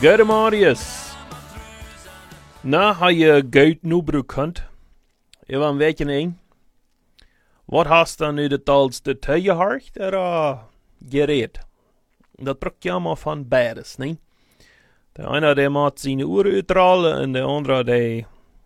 Gute Marius. Na, har je Goud nu bekend? Je van weken een. Wat hast dan nu de talste tegenhard gereed? Dat trok je allemaal van beides, nee? De ene die maakt zijn uren uitrollen en de andere die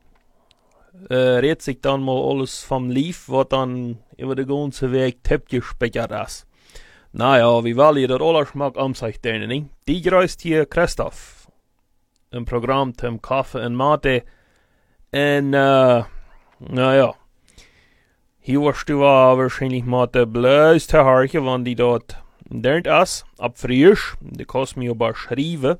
redt zich dan mal alles van lief, wat dan über de ganze week tipgespeichert is. Naja, wie wel je dat alles mag om zich doen, nee? Die reist hier Christoph. Een programma zum Kaffee en Mate. En, naja. Hier warst du wahrscheinlich mal der blöste Harche, wann die dort lernt is, ab frisch, die kost mir beschrieben.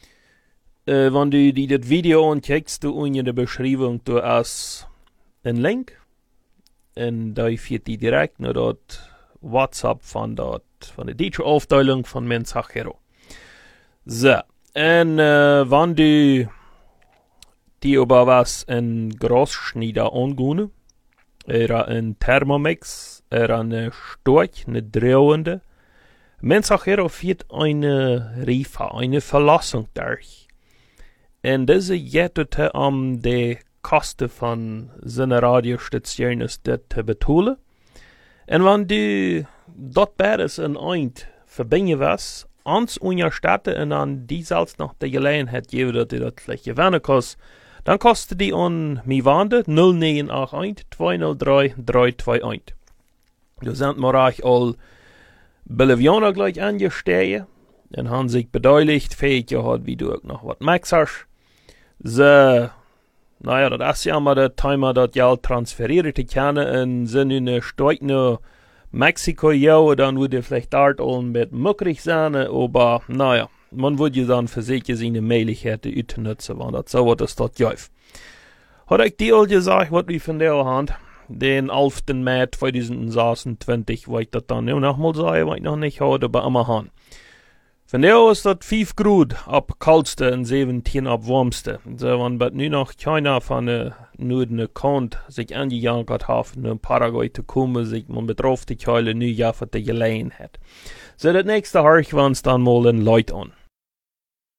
Wenn du die das Video anklickst, du in der Beschreibung, du hast einen Link. Und da führt die direkt nach dort WhatsApp von der Teacher-Aufteilung von Mensachero. So, und wenn du die über was in Großschnieder angehen, ein Thermomix, eine Storch, eine drehende. Mensachero führt eine Rifa, eine Verlassung durch. Und diese jettete die Kosten von seiner Radiostation ist zu betalen. Und wenn du dort beides in eint verbinden was, ans unterstatten und dann die selbst noch die Gelegenheit geben, dass du das vielleicht gewinnen kannst, dann kostet die an mi Wande 0981 203 321. Du sind mir auch all Bolivianer gleich angestehen. Und haben sich beteiligt, fähig gehabt, wie du auch noch was machst. So, naja, das ist ja immer der Thema, das Geld transferiert zu können. Und sind in der Stadt nach Mexiko, ja, dann würde vielleicht dort auch mit möglich sein. Aber, naja. Man würde ja dann für sich seine Möglichkeiten utnutzen, wenn das so was dort läuft. Hat ich dir all gesagt, was wir von der Hand, den 11. März 2026, wo ich das dann nochmal sage, was ich noch nicht hatte, aber immer haben. Von der ist das 5 Grad ab kälteste und 17 ab warmste. So, wenn das nur noch keiner von nur eine Kant sich angejagt hat, in Paraguay zu kommen, sich man betroffen die Keule nur ja für die Gelegenheit. So, das nächste höre ich uns dann mal in Leute an.